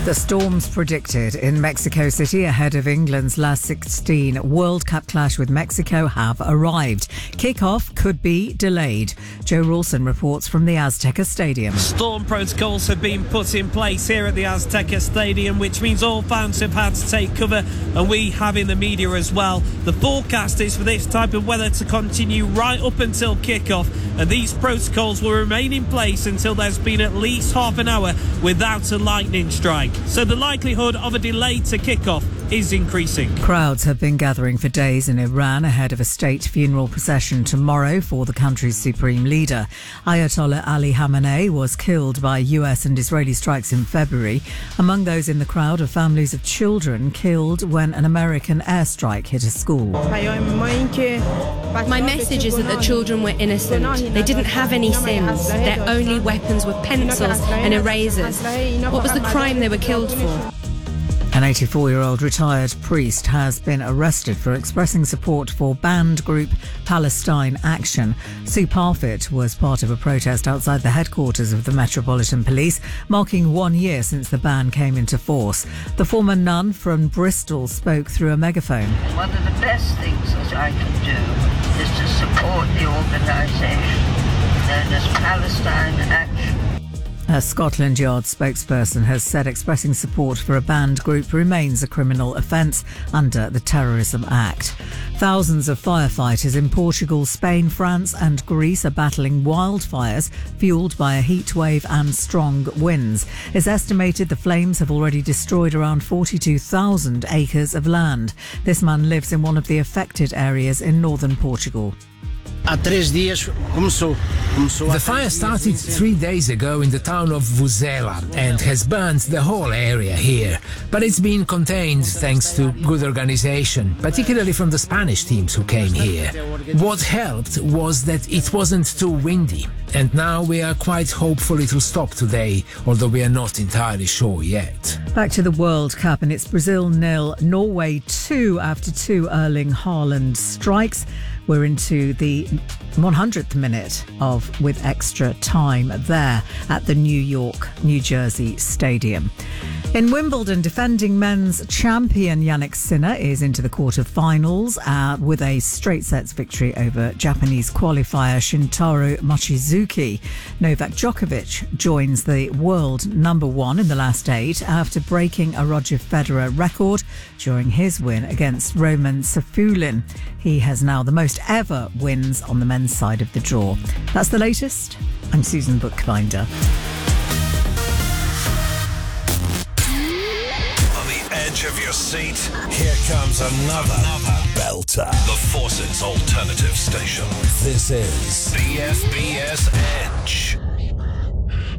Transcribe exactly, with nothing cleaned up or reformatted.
The storms predicted in Mexico City ahead of England's last sixteen World Cup clash with Mexico have arrived. Kick-off could be delayed. Joe Rawson reports from the Azteca Stadium. Storm protocols have been put in place here at the Azteca Stadium, which means all fans have had to take cover, and we have in the media as well. The forecast is for this type of weather to continue right up until kick-off, and these protocols will remain in place until there's been at least half an hour without a lightning strike. So the likelihood of a delay to kick-off is increasing. Crowds have been gathering for days in Iran ahead of a state funeral procession tomorrow for the country's supreme leader. Ayatollah Ali Khamenei was killed by U S and Israeli strikes in February. Among those in the crowd are families of children killed when an American airstrike hit a school. My message is that the children were innocent. They didn't have any sins. Their only weapons were pencils and erasers. What was the crime they were killed for? An eighty-four-year-old retired priest has been arrested for expressing support for banned group Palestine Action. Sue Parfitt was part of a protest outside the headquarters of the Metropolitan Police, marking one year since the ban came into force. The former nun from Bristol spoke through a megaphone. One of the best things that I can do is to support the organisation known as Palestine Action. A Scotland Yard spokesperson has said expressing support for a banned group remains a criminal offence under the Terrorism Act. Thousands of firefighters in Portugal, Spain, France and Greece are battling wildfires fuelled by a heat wave and strong winds. It's estimated the flames have already destroyed around forty-two thousand acres of land. This man lives in one of the affected areas in northern Portugal. The fire started three days ago in the town of Vuzela and has burned the whole area here. But it's been contained thanks to good organization, particularly from the Spanish teams who came here. What helped was that it wasn't too windy, and now we are quite hopeful it'll stop today, although we are not entirely sure yet. Back to the World Cup, and it's Brazil nil, Norway two after two Erling Haaland strikes. We're into the one hundredth minute of With Extra Time there at the New York, New Jersey Stadium. In Wimbledon, defending men's champion Jannik Sinner is into the quarter-finals uh, with a straight sets victory over Japanese qualifier Shintaro Mochizuki. Novak Djokovic joins the world number one in the last eight after breaking a Roger Federer record during his win against Roman Safulin. He has now the most ever wins on the men's side of the draw. That's the latest. I'm Susan Bookbinder. Edge of your seat, here comes another, another belter. The Forces Alternative Station. This is B F B S Edge.